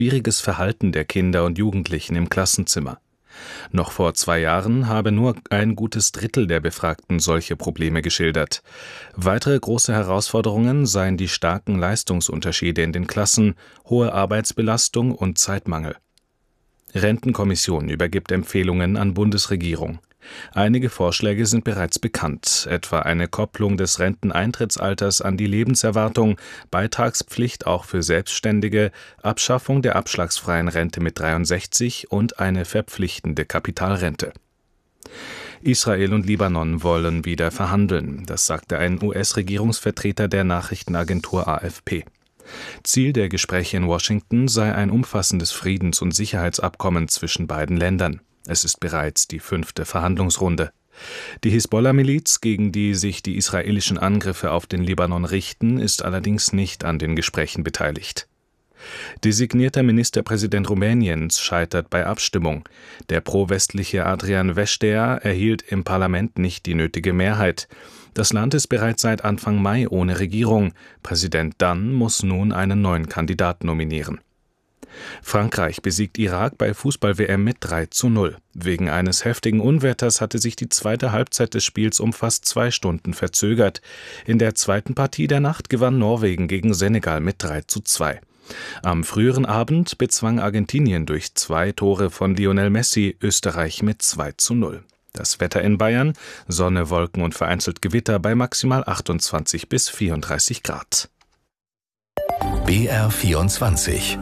schwieriges Verhalten der Kinder und Jugendlichen im Klassenzimmer. Noch vor 2 Jahren habe nur ein gutes Drittel der Befragten solche Probleme geschildert. Weitere große Herausforderungen seien die starken Leistungsunterschiede in den Klassen, hohe Arbeitsbelastung und Zeitmangel. Rentenkommission übergibt Empfehlungen an Bundesregierung. Einige Vorschläge sind bereits bekannt, etwa eine Kopplung des Renteneintrittsalters an die Lebenserwartung, Beitragspflicht auch für Selbstständige, Abschaffung der abschlagsfreien Rente mit 63 und eine verpflichtende Kapitalrente. Israel und Libanon wollen wieder verhandeln, das sagte ein US-Regierungsvertreter der Nachrichtenagentur AFP. Ziel der Gespräche in Washington sei ein umfassendes Friedens- und Sicherheitsabkommen zwischen beiden Ländern. Es ist bereits die 5. Verhandlungsrunde. Die Hisbollah-Miliz, gegen die sich die israelischen Angriffe auf den Libanon richten, ist allerdings nicht an den Gesprächen beteiligt. Designierter Ministerpräsident Rumäniens scheitert bei Abstimmung. Der pro-westliche Adrian Vestea erhielt im Parlament nicht die nötige Mehrheit. Das Land ist bereits seit Anfang Mai ohne Regierung. Präsident Dan muss nun einen neuen Kandidaten nominieren. Frankreich besiegt Irak bei Fußball-WM mit 3:0. Wegen eines heftigen Unwetters hatte sich die zweite Halbzeit des Spiels um fast 2 Stunden verzögert. In der zweiten Partie der Nacht gewann Norwegen gegen Senegal mit 3:2. Am früheren Abend bezwang Argentinien durch 2 Tore von Lionel Messi Österreich mit 2:0. Das Wetter in Bayern: Sonne, Wolken und vereinzelt Gewitter bei maximal 28 bis 34 Grad. BR24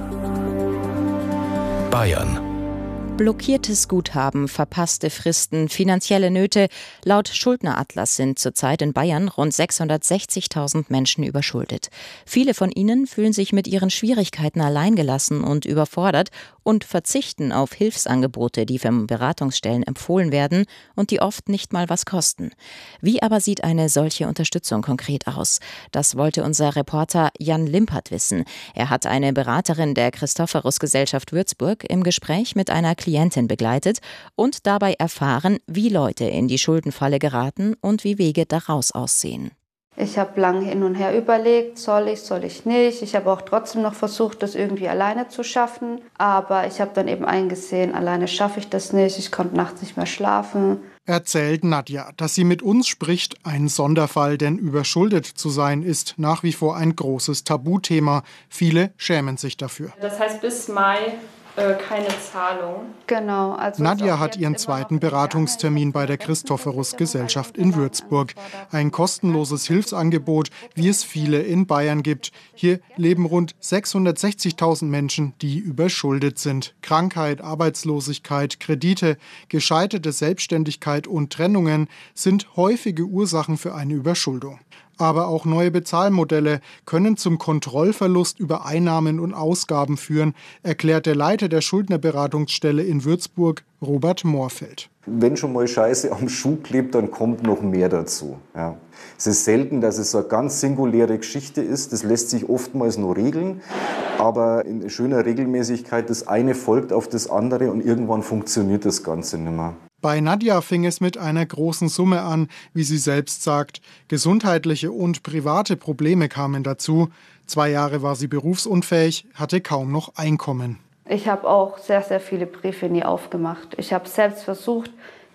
Bayern. Blockiertes Guthaben, verpasste Fristen, finanzielle Nöte. Laut Schuldneratlas sind zurzeit in Bayern rund 660.000 Menschen überschuldet. Viele von ihnen fühlen sich mit ihren Schwierigkeiten alleingelassen und überfordert und verzichten auf Hilfsangebote, die von Beratungsstellen empfohlen werden und die oft nicht mal was kosten. Wie aber sieht eine solche Unterstützung konkret aus? Das wollte unser Reporter Jan Limpert wissen. Er hat eine Beraterin der Christophorus-Gesellschaft Würzburg im Gespräch mit einer Klientin begleitet und dabei erfahren, wie Leute in die Schuldenfalle geraten und wie Wege daraus aussehen. Ich habe lange hin und her überlegt, soll ich nicht. Ich habe auch trotzdem noch versucht, das irgendwie alleine zu schaffen. Aber ich habe dann eben eingesehen, alleine schaffe ich das nicht. Ich konnte nachts nicht mehr schlafen. Erzählt Nadja, dass sie mit uns spricht, ein Sonderfall, denn überschuldet zu sein ist nach wie vor ein großes Tabuthema. Viele schämen sich dafür. Das heißt, bis Mai keine Zahlung. Genau. Also Nadja hat ihren zweiten Beratungstermin bei der Christophorus-Gesellschaft in Würzburg. Ein kostenloses Hilfsangebot, wie es viele in Bayern gibt. Hier leben rund 660.000 Menschen, die überschuldet sind. Krankheit, Arbeitslosigkeit, Kredite, gescheiterte Selbstständigkeit und Trennungen sind häufige Ursachen für eine Überschuldung. Aber auch neue Bezahlmodelle können zum Kontrollverlust über Einnahmen und Ausgaben führen, erklärt der Leiter der Schuldnerberatungsstelle in Würzburg, Robert Moorfeld. Wenn schon mal Scheiße am Schuh klebt, dann kommt noch mehr dazu. Ja. Es ist selten, dass es so eine ganz singuläre Geschichte ist. Das lässt sich oftmals nur regeln, aber in schöner Regelmäßigkeit, das eine folgt auf das andere und irgendwann funktioniert das Ganze nicht mehr. Bei Nadja fing es mit einer großen Summe an, wie sie selbst sagt. Gesundheitliche und private Probleme kamen dazu. 2 Jahre war sie berufsunfähig, hatte kaum noch Einkommen. Ich habe auch sehr, sehr viele Briefe nie aufgemacht. Ich habe selbst versucht,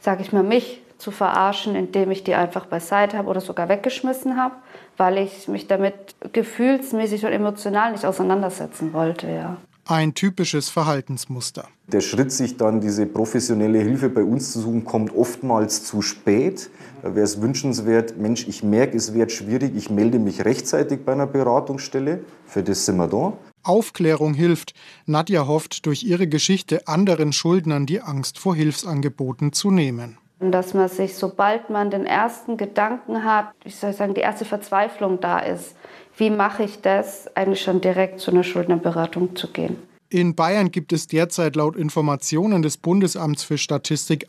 mich zu verarschen, indem ich die einfach beiseite habe oder sogar weggeschmissen habe, weil ich mich damit gefühlsmäßig und emotional nicht auseinandersetzen wollte. Ja. Ein typisches Verhaltensmuster. Der Schritt, sich dann diese professionelle Hilfe bei uns zu suchen, kommt oftmals zu spät. Da wäre es wünschenswert, Mensch, ich merke, es wird schwierig, ich melde mich rechtzeitig bei einer Beratungsstelle. Für das sind wir da. Aufklärung hilft. Nadja hofft, durch ihre Geschichte anderen Schuldnern die Angst vor Hilfsangeboten zu nehmen. Und dass man sich, sobald man den ersten Gedanken hat, die erste Verzweiflung da ist, wie mache ich das, eigentlich schon direkt zu einer Schuldnerberatung zu gehen. In Bayern gibt es derzeit laut Informationen des Bundesamts für Statistik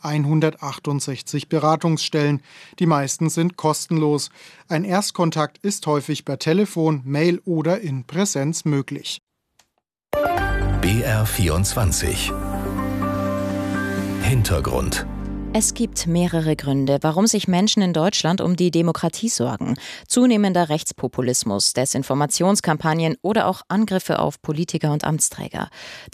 168 Beratungsstellen. Die meisten sind kostenlos. Ein Erstkontakt ist häufig per Telefon, Mail oder in Präsenz möglich. BR24 Hintergrund. Es gibt mehrere Gründe, warum sich Menschen in Deutschland um die Demokratie sorgen. Zunehmender Rechtspopulismus, Desinformationskampagnen oder auch Angriffe auf Politiker und Amtsträger.